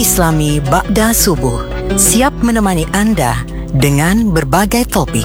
Islami Ba'da Subuh siap menemani Anda dengan berbagai topik.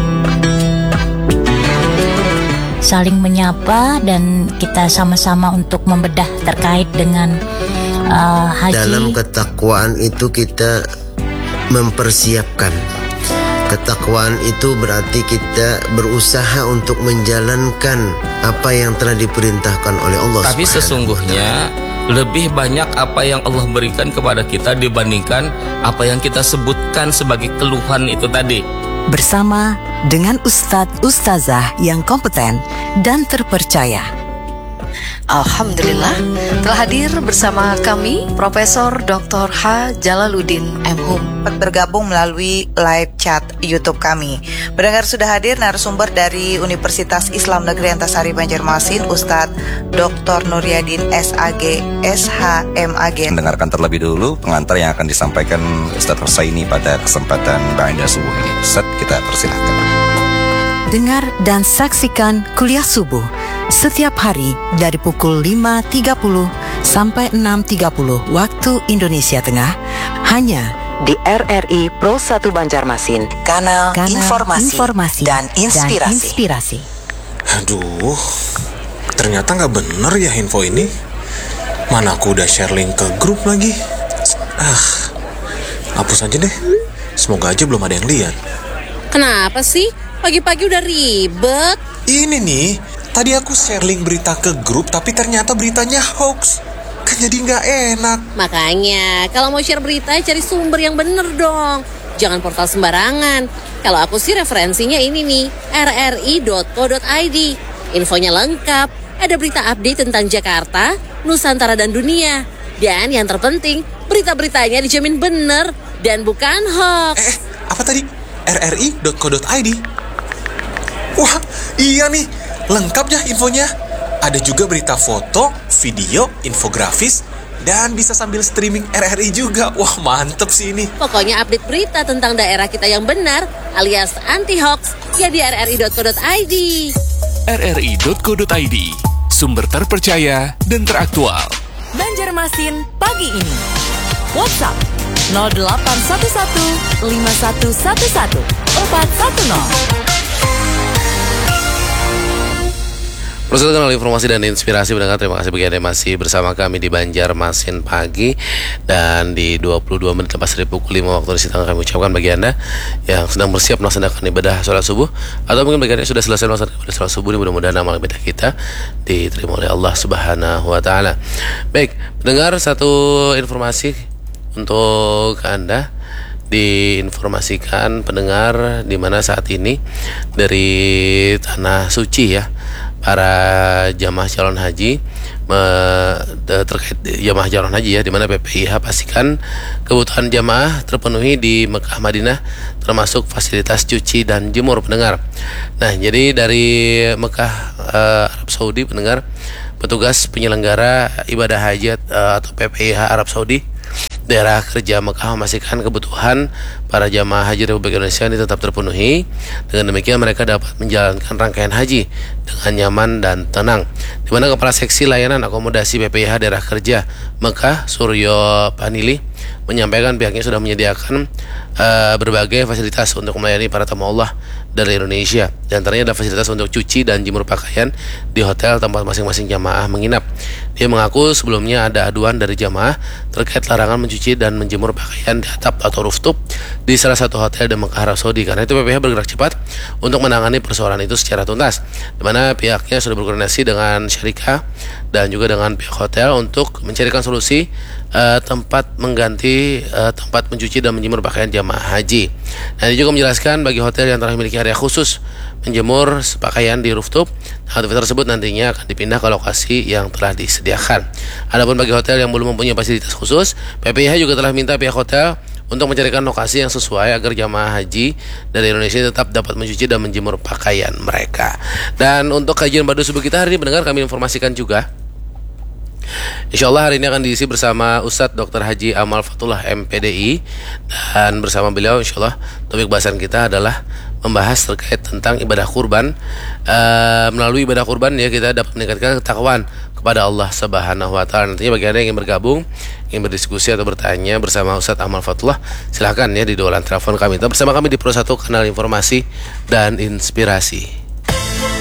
Saling menyapa dan kita sama-sama untuk membedah terkait dengan haji. Dalam ketakwaan itu kita mempersiapkan. Ketakwaan itu berarti kita berusaha untuk menjalankan apa yang telah diperintahkan oleh Allah. Tapi sesungguhnya lebih banyak apa yang Allah berikan kepada kita dibandingkan apa yang kita sebutkan sebagai keluhan itu tadi. Bersama dengan Ustazah yang kompeten dan terpercaya. Alhamdulillah telah hadir bersama kami Profesor Dr. H. Jalaluddin M.Hum. Bergabung melalui live chat YouTube kami. Pendengar sudah hadir narasumber dari Universitas Islam Negeri Antasari Banjarmasin, Ustadz Dr. Nuryadin SAG SHMAG. Mendengarkan terlebih dulu pengantar yang akan disampaikan Ustadz Husaini pada kesempatan Ba'da Subuh ini. Ustadz, kita persilahkan. Dengar dan saksikan kuliah subuh setiap hari dari pukul 5.30 sampai 6.30 waktu Indonesia Tengah hanya di RRI Pro 1 Banjarmasin, kanal informasi dan inspirasi. Aduh, ternyata nggak bener ya info ini. Mana aku udah share link ke grup lagi. Hapus aja deh. Semoga aja belum ada yang lihat. Kenapa sih? Pagi-pagi udah ribet. Ini nih, tadi aku share link berita ke grup tapi ternyata beritanya hoax. Kan jadi nggak enak. Makanya, kalau mau share berita cari sumber yang bener dong. Jangan portal sembarangan. Kalau aku sih referensinya ini nih, rri.co.id. Infonya lengkap, ada berita update tentang Jakarta, Nusantara dan dunia. Dan yang terpenting, berita-beritanya dijamin bener dan bukan hoax. Apa tadi? rri.co.id. Wah, iya nih, lengkap ya infonya. Ada juga berita foto, video, infografis, dan bisa sambil streaming RRI juga. Wah, mantep sih ini. Pokoknya update berita tentang daerah kita yang benar, alias anti-hoax, ya di rri.co.id. rri.co.id, sumber terpercaya dan teraktual. Banjarmasin pagi ini. WhatsApp 0811 5111 410. Persilakan oleh informasi dan inspirasi pendengar. Terima kasih bagi Anda yang masih bersama kami di Banjarmasin pagi. Dan di 22 menit lepas dari pukul 5 waktu Indonesia Tengah, kami ucapkan bagi Anda yang sedang bersiap melaksanakan ibadah sholat subuh, atau mungkin bagi Anda yang sudah selesai melaksanakan ibadah sholat subuh, mudah-mudahan amal ibadah kita diterima oleh Allah Subhanahu wa Ta'ala. Baik, pendengar, satu informasi untuk Anda. Diinformasikan pendengar di mana saat ini dari Tanah Suci ya, para jamaah calon haji terkait jamaah calon haji ya, di mana PPIH pastikan kebutuhan jamaah terpenuhi di Mekah Madinah, termasuk fasilitas cuci dan jemur pendengar. Nah, jadi dari Mekah Arab Saudi pendengar, petugas penyelenggara ibadah haji atau PPIH Arab Saudi daerah kerja Mekah memastikan kebutuhan para jamaah haji Republik Indonesia ini tetap terpenuhi. Dengan demikian mereka dapat menjalankan rangkaian haji dengan nyaman dan tenang. Di mana Kepala Seksi Layanan Akomodasi PPIH daerah kerja Mekah, Suryo Panili, menyampaikan pihaknya sudah menyediakan berbagai fasilitas untuk melayani para tamu Allah dari Indonesia. Di antaranya ada fasilitas untuk cuci dan jemur pakaian di hotel tempat masing-masing jamaah menginap. Dia mengaku sebelumnya ada aduan dari jamaah terkait larangan mencuci dan menjemur pakaian di atap atau rooftop di salah satu hotel di Mekah Arab Saudi. Karena itu PPIH bergerak cepat untuk menangani persoalan itu secara tuntas, di mana pihaknya sudah berkoordinasi dengan syarikah dan juga dengan pihak hotel untuk mencarikan solusi tempat mengganti tempat mencuci dan menjemur pakaian jamaah haji. Nah, dia juga menjelaskan bagi hotel yang telah memiliki area khusus menjemur pakaian di rooftop, aktivitas tersebut nantinya akan dipindah ke lokasi yang telah disediakan. Adapun bagi hotel yang belum mempunyai fasilitas khusus, PPIH juga telah minta pihak hotel untuk mencarikan lokasi yang sesuai agar jamaah haji dari Indonesia tetap dapat mencuci dan menjemur pakaian mereka. Dan untuk kajian Ba'da Subuh kita hari ini mendengar, kami informasikan juga, InsyaAllah hari ini akan diisi bersama Ustadz Dr. Haji Amal Fatullah MPDI. Dan bersama beliau InsyaAllah topik bahasan kita adalah membahas terkait tentang ibadah kurban. Melalui ibadah kurban ya, kita dapat meningkatkan ketakwaan kepada Allah Subhanahu wa taala. Nantinya bagi Anda yang ingin bergabung, ingin berdiskusi atau bertanya bersama Ustadz Ahmad Fathullah, silahkan ya di dolan telepon kami. Tetap bersama kami di Pro 1 Kanal Informasi dan Inspirasi.